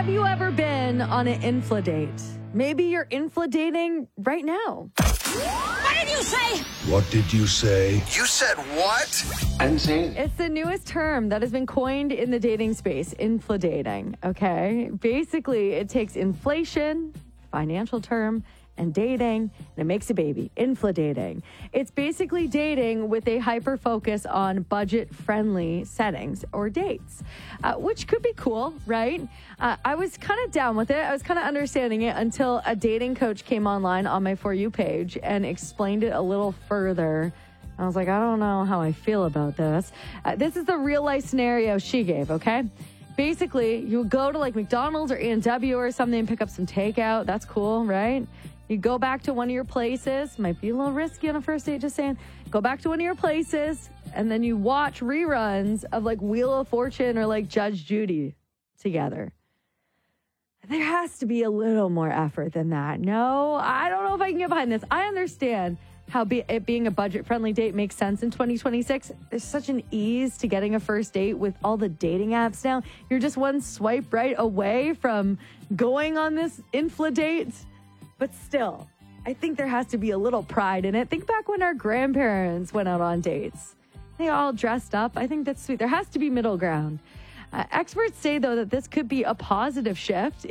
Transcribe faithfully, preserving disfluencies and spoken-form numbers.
Have you ever been on an infla date? Maybe you're infla dating right now. What did you say? What did you say? You said what? I didn't say anything. It's the newest term that has been coined in the dating space, infla dating, okay? Basically, it takes inflation, financial term, and dating, and it makes a baby. Infla dating. It's basically dating with a hyper focus on budget-friendly settings or dates, uh, which could be cool, right? Uh, I was kind of down with it. I was kind of understanding it until a dating coach came online on my For You page and explained it a little further. I was like, I don't know how I feel about this. Uh, this is the real-life scenario she gave, okay? Basically, you go to like McDonald's or A and W or something and pick up some takeout. That's cool, right? You go back to one of your places. Might be a little risky on a first date, just saying. Go back to one of your places, and then you watch reruns of like Wheel of Fortune or like Judge Judy together. There has to be a little more effort than that. No, I don't know if I can get behind this. I understand how be, it being a budget-friendly date makes sense in twenty twenty-six. There's such an ease to getting a first date with all the dating apps now. You're just one swipe right away from going on this infla date. But still, I think there has to be a little pride in it. Think back when our grandparents went out on dates. They all dressed up. I think that's sweet. There has to be middle ground. Uh, experts say, though, that this could be a positive shift